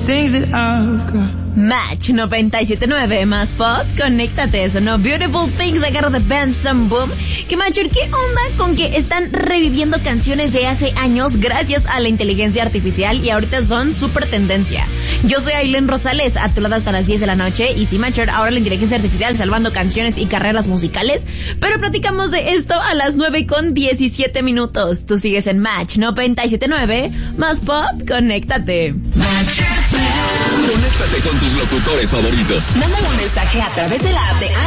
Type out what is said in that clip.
things that I've got. Match 97.9 más pop, conéctate, eso, ¿no? Beautiful Things, agarro de Benson Boom. Que Machur, ¿qué onda con que están reviviendo canciones de hace años gracias a la inteligencia artificial y ahorita son súper tendencia? Yo soy Aileen Rosales, a tu lado hasta las 10 de la noche, y sí, Machur, ahora la inteligencia artificial salvando canciones y carreras musicales, pero platicamos de esto a las 9:17. Tú sigues en Match 97.9 más pop, conéctate. Conéctate con tus locutores favoritos. Mándame un mensaje a través de la app de